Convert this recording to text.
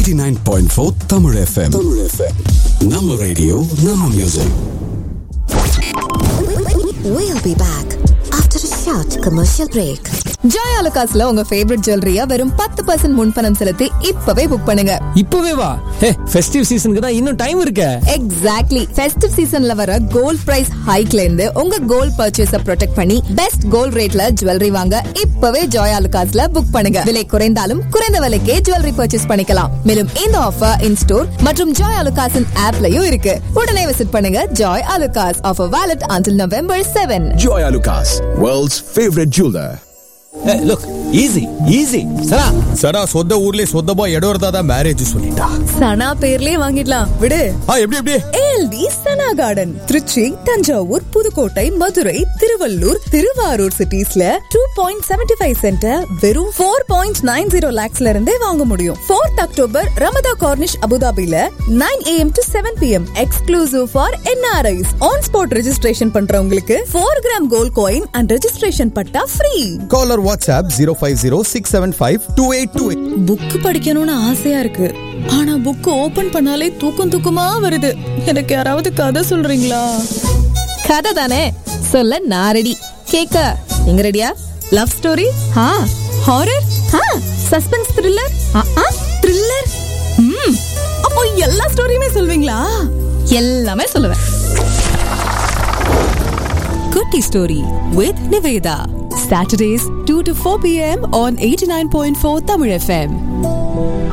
89.4 Tamil FM. Nama radio, Nama music. We'll be back after a short commercial break. Joy அலுகாஸ்ல உங்க favourite ஜுவல்லரியா வெறும் 10% முன்பணம் செலுத்தி இப்பவே book பண்ணுங்க. இப்பவே வா. ஹே, ஃபெஸ்டிவ் சீசனுக்கு தான் இன்னும் டைம் இருக்கு. எக்ஸாக்ட்லி. ஃபெஸ்டிவ் சீசன்ல வர கோல்ட் பிரைஸ் ஹைக்ல இருந்து உங்க கோல்ட் பர்ச்சேஸ ப்ரொடெக்ட் பண்ணி பெஸ்ட் கோல்ட் ரேட்ல ஜுவல்லரி வாங்க இப்பவே ஜாய் அலுகாஸ்ல புக் பண்ணுங்க. விலை குறைந்தாலும் குறைந்த விலைக்கே ஜுவல்லரி பர்ச்சேஸ் பண்ணிக்கலாம். மேலும் இந்த ஆஃபர் இன் ஸ்டோர் மற்றும் ஜாய் அலுகாஸின் ஆப்லயும் இருக்கு. உடனே விசிட் பண்ணுங்க Joy Alukkas. Offer valid until November 7. Joy Alucas, world's favorite jeweler. Hey, look, easy. சரா சொந்த ஊர்லயே சொந்தமா இடம் இருந்தா மேரேஜ் சொல்லிட்டா. சனா பேர்லயே வாங்கிடலாம் விடு. எப்படி ALD சனா கார்டன், திருச்சி, தஞ்சாவூர், புதுக்கோட்டை, மதுரை, திருவள்ளூர், திருவாரூர் சிட்டிஸ்ல 2.75 சென்டர் வெறும் 4.90 lakhsல இருந்தே வாங்க முடியும். 4th October Ramada Cornish அபுதாபில 9 AM to 7 PM exclusive for NRIs. On spot registration பண்றவங்களுக்கு 4 gram gold coin and registration patta free. Collar WhatsApp 050-675-2828. Book படிக்கணும்னு ஆசையா இருக்கு. ஆனா புக் ஓபன் பண்ணாலே தூக்கமா வருது. எனக்கு யாராவது கதை சொல்றீங்களா? கதை தானே சொல்ல நான் ரெடி. கேக்க நீங்க ரெடியா? Love story, horror, suspense, thriller, thriller. அப்போ எல்லா ஸ்டோரியுமே சொல்வீங்களா? எல்லாமே சொல்லுவேன். குட்டி story with Niveda. Saturdays 2 to 4 PM on 89.4 Tamil FM.